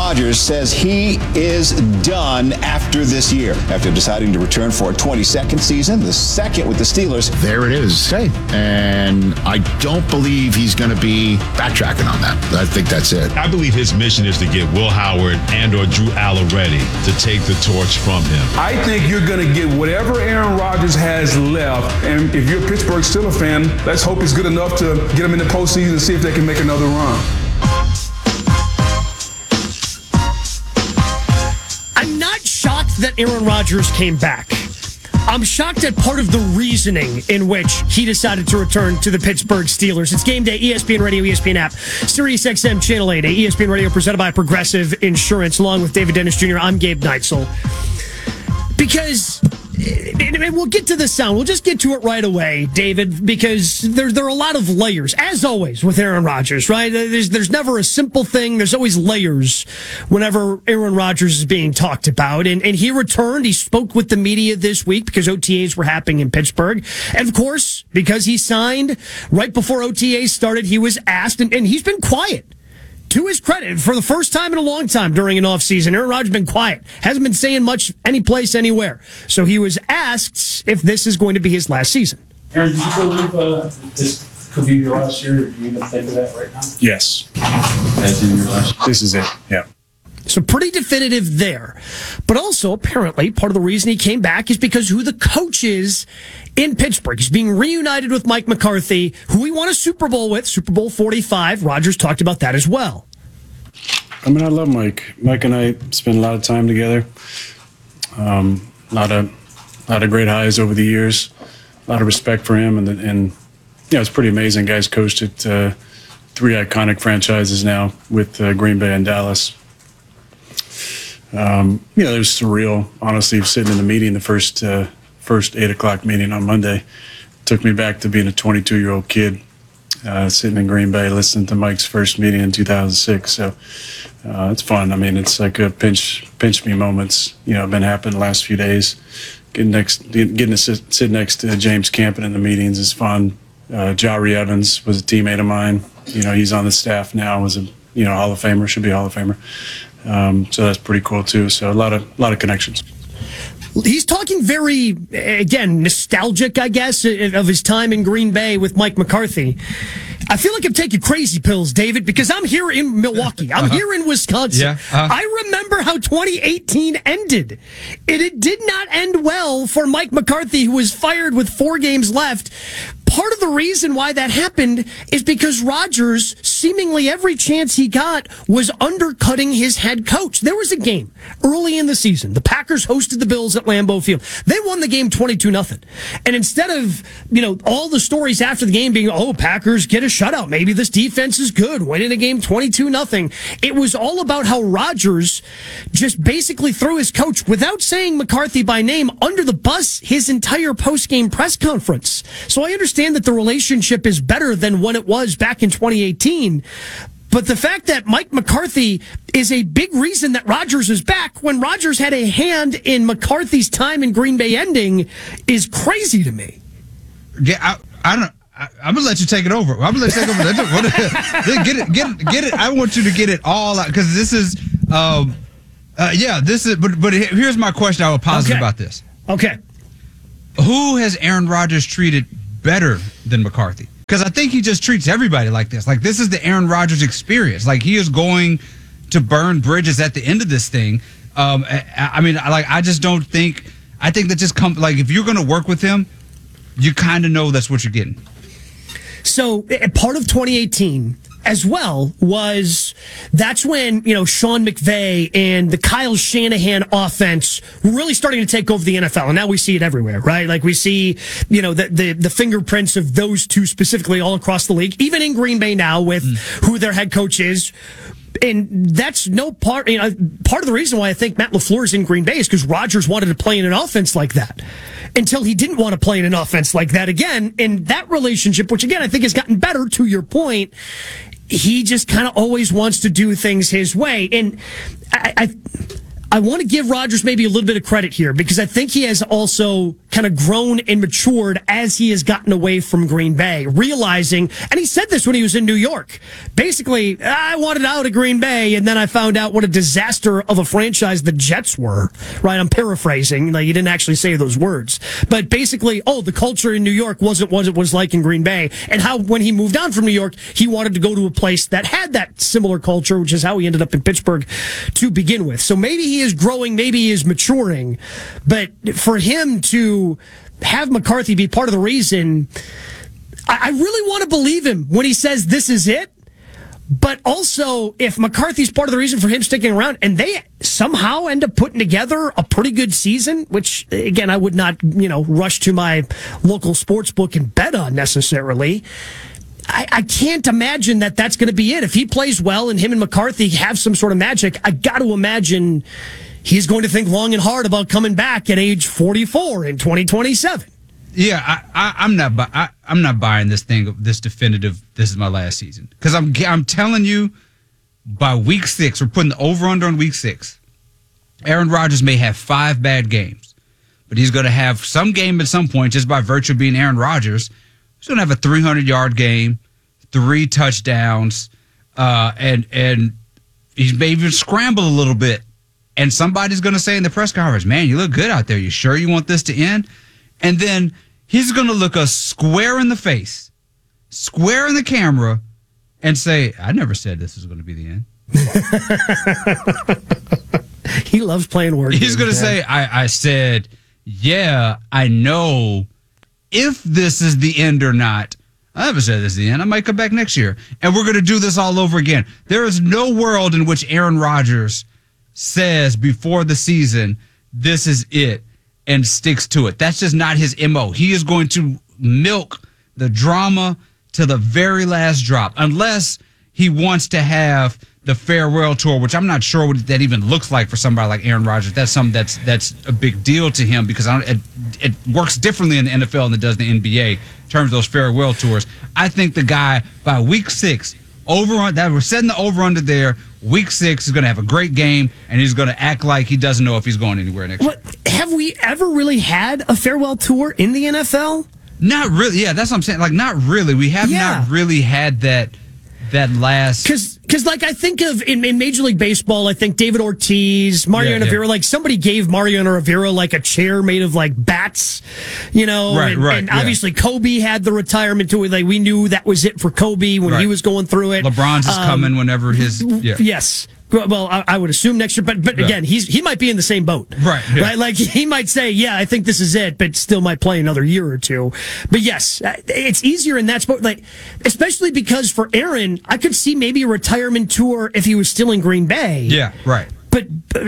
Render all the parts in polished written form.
Rodgers says he is done after this year. After deciding to return for a 22nd season, the second with the Steelers. There it is. Hey. And I don't believe he's going to be backtracking on that. I think that's it. I believe his mission is to get Will Howard and or Drew Allen ready to take the torch from him. I think you're going to get whatever Aaron Rodgers has left. And if you're a Pittsburgh Steelers fan, let's hope it's good enough to get them in the postseason and see if they can make another run. I'm not shocked that Aaron Rodgers came back. I'm shocked at part of the reasoning in which he decided to return to the Pittsburgh Steelers. It's Game Day, ESPN Radio, ESPN app, SiriusXM Channel 8, ESPN Radio presented by Progressive Insurance, along with David Dennis Jr. I'm Gabe Neitzel. Because, and we'll get to the sound. We'll just get to it right away, David, because there are a lot of layers, as always, with Aaron Rodgers, right? There's never a simple thing. There's always layers whenever Aaron Rodgers is being talked about. And he returned. He spoke with the media this week because OTAs were happening in Pittsburgh. And, of course, because he signed right before OTAs started, he was asked, and he's been quiet. To his credit, for the first time in a long time during an offseason, Aaron Rodgers has been quiet. Hasn't been saying much any place, anywhere. So he was asked if this is going to be his last season. Aaron, do you believe this could be your last year? Do you even think of that right now? Yes. As in your last year? This is it, yeah. So pretty definitive there. But also, apparently, part of the reason he came back is because who the coach is in Pittsburgh. He's being reunited with Mike McCarthy, who he won a Super Bowl with, Super Bowl 45. Rodgers talked about that as well. I mean, I love Mike. Mike and I spend a lot of time together. A lot of great highs over the years. A lot of respect for him, and it's pretty amazing. Guys coached at 3 iconic franchises now with Green Bay and Dallas. It was surreal, honestly, sitting in the meeting, the first 8 o'clock meeting on Monday. Took me back to being a 22-year-old kid, sitting in Green Bay, listening to Mike's first meeting in 2006. So it's fun. I mean, it's like a pinch me moments, been happening the last few days. Getting to sit next to James Campen in the meetings is fun. Jari Evans was a teammate of mine. He's on the staff now, was a Hall of Famer, should be a Hall of Famer. So that's pretty cool too. So a lot of connections. He's talking very, again, nostalgic, I guess, of his time in Green Bay with Mike McCarthy. I feel like I'm taking crazy pills, David, because I'm here in Milwaukee. I'm here in Wisconsin. I remember how 2018 ended. It did not end well for Mike McCarthy, who was fired with 4 games left. Part of the reason why that happened is because Rodgers, seemingly every chance he got, was undercutting his head coach. There was a game early in the season. The Packers hosted the Bills at Lambeau Field. They won the game 22-0. And instead of, all the stories after the game being, Packers get a shutout. Maybe this defense is good. Winning a game 22-0. It was all about how Rodgers just basically threw his coach, without saying McCarthy by name, under the bus his entire post-game press conference. So I understand that the relationship is better than when it was back in 2018. But the fact that Mike McCarthy is a big reason that Rodgers is back when Rodgers had a hand in McCarthy's time in Green Bay ending is crazy to me. Yeah, I don't. I'm gonna let you take it over. Get it. I want you to get it all out because this is, this is. But here's my question. I will posit about this. Okay. Who has Aaron Rodgers treated better than McCarthy? Because I think he just treats everybody like this. Like, this is the Aaron Rodgers experience. Like, he is going to burn bridges at the end of this thing. I just don't think. I think that just comes, like, if you're going to work with him, you kind of know that's what you're getting. So part of 2018 as well was that's when, Sean McVay and the Kyle Shanahan offense were really starting to take over the NFL. And now we see it everywhere, right? Like we see, the fingerprints of those two specifically all across the league, even in Green Bay now with who their head coach is. And that's no part, part of the reason why I think Matt LaFleur is in Green Bay is because Rodgers wanted to play in an offense like that until he didn't want to play in an offense like that again. And that relationship, which again, I think has gotten better to your point, he just kind of always wants to do things his way. And I want to give Rodgers maybe a little bit of credit here because I think he has also kind of grown and matured as he has gotten away from Green Bay, realizing, and he said this when he was in New York, basically, I wanted out of Green Bay, and then I found out what a disaster of a franchise the Jets were, right? I'm paraphrasing, like he didn't actually say those words, but basically, the culture in New York wasn't what it was like in Green Bay, and how when he moved on from New York, he wanted to go to a place that had that similar culture, which is how he ended up in Pittsburgh to begin with. So maybe he is growing, maybe he is maturing, but for him to have McCarthy be part of the reason, I really want to believe him when he says this is it. But also, if McCarthy's part of the reason for him sticking around, and they somehow end up putting together a pretty good season, which, again, I would not, rush to my local sports book and bet on necessarily, I can't imagine that that's going to be it. If he plays well and him and McCarthy have some sort of magic, I got to imagine he's going to think long and hard about coming back at age 44 in 2027. Yeah, I'm not buying this thing, this definitive. This is my last season, because I'm telling you, by week 6, we're putting the over under on week 6. Aaron Rodgers may have 5 bad games, but he's going to have some game at some point just by virtue of being Aaron Rodgers. He's going to have a 300-yard game, 3 touchdowns, and he may even scramble a little bit. And somebody's going to say in the press conference, man, you look good out there. You sure you want this to end? And then he's going to look us square in the face, square in the camera, and say, I never said this was going to be the end. He loves playing words. He's going to say, I said, yeah, I know if this is the end or not. I never said this is the end. I might come back next year. And we're going to do this all over again. There is no world in which Aaron Rodgers says before the season, this is it, and sticks to it. That's just not his MO. He is going to milk the drama to the very last drop, unless he wants to have the farewell tour, which I'm not sure what that even looks like for somebody like Aaron Rodgers. That's something that's a big deal to him, because it works differently in the NFL than it does in the NBA in terms of those farewell tours. I think the guy, by week 6, we're setting the over under there. Week 6 is going to have a great game, and he's going to act like he doesn't know if he's going anywhere next year. Have we ever really had a farewell tour in the NFL? Not really. Yeah, that's what I'm saying. Like, not really. We have not really had that last. Because I think of in Major League Baseball, I think David Ortiz, Mariano Rivera, like somebody gave Mariano Rivera like a chair made of like bats, Right. And obviously Kobe had the retirement tour. Like we knew that was it for Kobe when he was going through it. LeBron's is coming whenever his. Yeah. Yes. Well, I would assume next year, but again, he might be in the same boat, right? Like he might say, "Yeah, I think this is it," but still might play another year or two. But yes, it's easier in that sport, like especially because for Aaron, I could see maybe a retirement tour if he was still in Green Bay. Yeah, right. But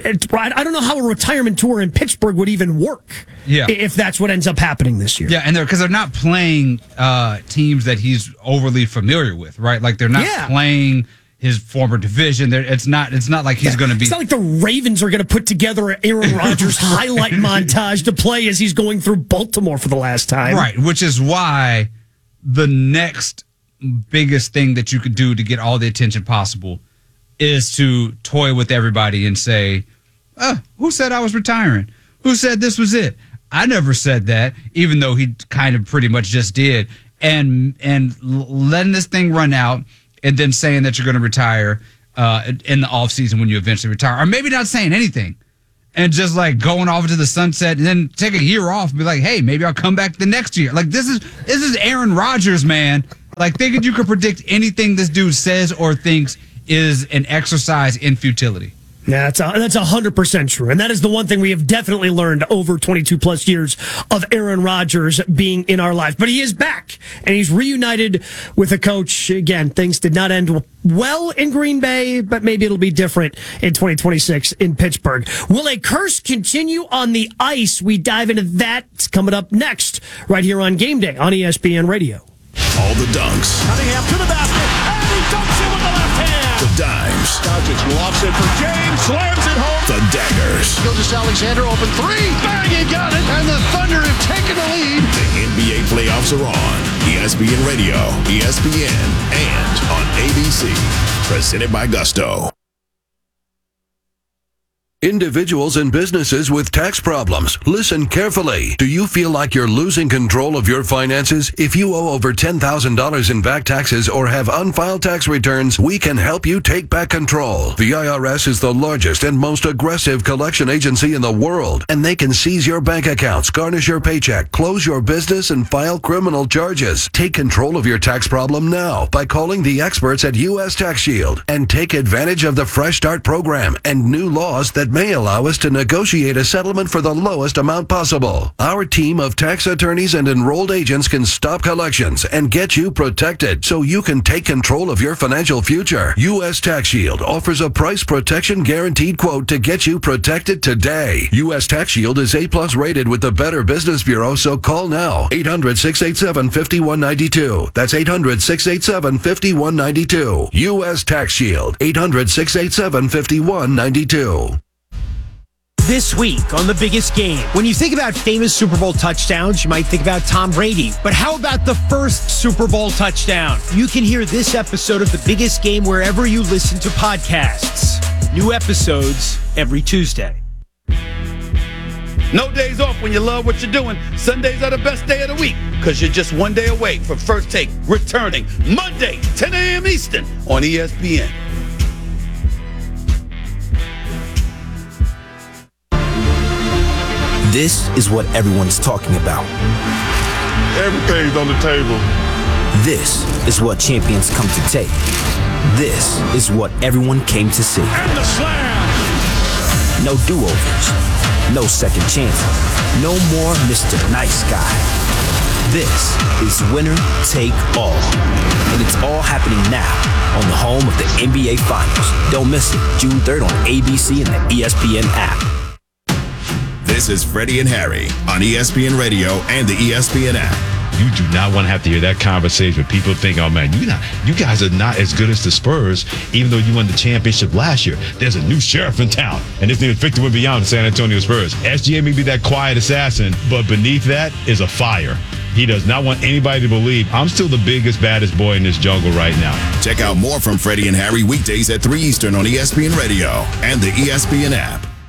I don't know how a retirement tour in Pittsburgh would even work. Yeah. If that's what ends up happening this year. Yeah, and because they're not playing teams that he's overly familiar with, right? Like they're not playing his former division. It's not like he's going to be. It's not like the Ravens are going to put together an Aaron Rodgers highlight montage to play as he's going through Baltimore for the last time. Right, which is why the next biggest thing that you could do to get all the attention possible is to toy with everybody and say, who said I was retiring? Who said this was it? I never said that, even though he kind of pretty much just did. And letting this thing run out, and then saying that you're going to retire in the offseason when you eventually retire. Or maybe not saying anything and just like going off into the sunset and then take a year off and be like, hey, maybe I'll come back the next year. Like this is Aaron Rodgers, man. Like thinking you could predict anything this dude says or thinks is an exercise in futility. Yeah, that's 100% true. And that is the one thing we have definitely learned over 22 plus years of Aaron Rodgers being in our lives. But he is back and he's reunited with a coach. Again, things did not end well in Green Bay, but maybe it'll be different in 2026 in Pittsburgh. Will a curse continue on the ice? We dive into that coming up next right here on Game Day on ESPN Radio. All the dunks. Cunningham to the basket, and he dunks it with the left hand. The dimes. Doncic lofts it for James, slams it home. The daggers. Gilgeous-Alexander open three, bang, he got it, and the Thunder have taken the lead. The NBA playoffs are on ESPN Radio, ESPN, and on ABC. Presented by Gusto. Individuals and businesses with tax problems, listen carefully. Do you feel like you're losing control of your finances? If you owe over $10,000 in back taxes or have unfiled tax returns, we can help you take back control. The IRS is the largest and most aggressive collection agency in the world, and they can seize your bank accounts, garnish your paycheck, close your business, and file criminal charges. Take control of your tax problem now by calling the experts at U.S. Tax Shield and take advantage of the Fresh Start program and new laws that may allow us to negotiate a settlement for the lowest amount possible. Our team of tax attorneys and enrolled agents can stop collections and get you protected so you can take control of your financial future. U.S. Tax Shield offers a price protection guaranteed quote to get you protected today. U.S. Tax Shield is A+ rated with the Better Business Bureau, so call now. 800-687-5192. That's 800-687-5192. U.S. Tax Shield. 800-687-5192. This week on The Biggest Game. When you think about famous Super Bowl touchdowns, you might think about Tom Brady. But how about the first Super Bowl touchdown? You can hear this episode of The Biggest Game wherever you listen to podcasts. New episodes every Tuesday. No days off when you love what you're doing. Sundays are the best day of the week because you're just one day away from First Take returning Monday, 10 a.m. Eastern on ESPN. This is what everyone's talking about. Everything's on the table. This is what champions come to take. This is what everyone came to see. And the slam! No do-overs. No second chances. No more Mr. Nice Guy. This is winner take all. And it's all happening now on the home of the NBA Finals. Don't miss it. June 3rd on ABC and the ESPN app. This is Freddie and Harry on ESPN Radio and the ESPN app. You do not want to have to hear that conversation. People think, oh man, you guys are not as good as the Spurs, even though you won the championship last year. There's a new sheriff in town, and his name is Victor Wembanyama, the San Antonio Spurs. SGA may be that quiet assassin, but beneath that is a fire. He does not want anybody to believe I'm still the biggest, baddest boy in this jungle right now. Check out more from Freddie and Harry weekdays at 3 Eastern on ESPN Radio and the ESPN app.